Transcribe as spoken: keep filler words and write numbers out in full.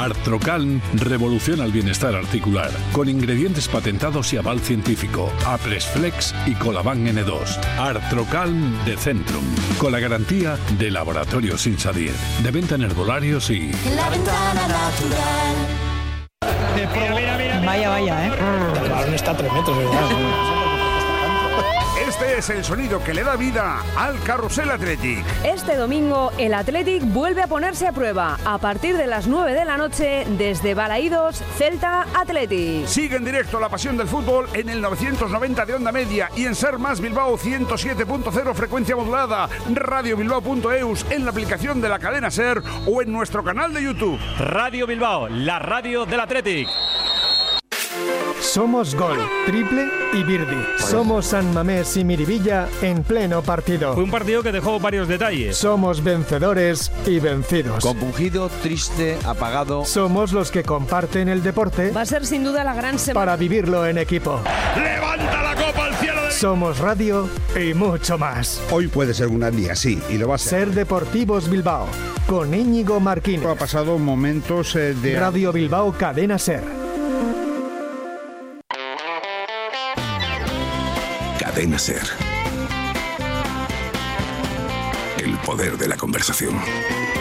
Artrocalm revoluciona el bienestar articular, con ingredientes patentados y aval científico. Apresflex y Colaban N dos. Artrocalm de Centrum, con la garantía de Laboratorios Insadir. De venta en herbolarios y... La Ventana Natural. Mira, mira, mira, vaya, vaya, ¿eh? El balón está a tres metros, ¿verdad? Este es el sonido que le da vida al Carrusel Athletic. Este domingo el Athletic vuelve a ponerse a prueba a partir de las nueve de la noche desde Balaídos, Celta Athletic. Sigue en directo la pasión del fútbol en el novecientos noventa de onda media y en Ser Más Bilbao ciento siete punto cero frecuencia modulada, radio bilbao punto eus, en la aplicación de la cadena Ser o en nuestro canal de YouTube. Radio Bilbao, la radio del Athletic. Somos Gol, Triple y Birdi. Somos San Mamés y Miribilla en pleno partido. Fue un partido que dejó varios detalles. Somos vencedores y vencidos. Compungido, triste, apagado. Somos los que comparten el deporte. Va a ser sin duda la gran semana para vivirlo en equipo. ¡Levanta la copa al cielo! Del... Somos radio y mucho más. Hoy puede ser un gran día, sí, y lo va a ser. Ser Deportivos Bilbao, con Íñigo Marquino. Ha pasado momentos eh, de... Radio Bilbao Cadena Ser. Cadena Ser. El poder de la conversación.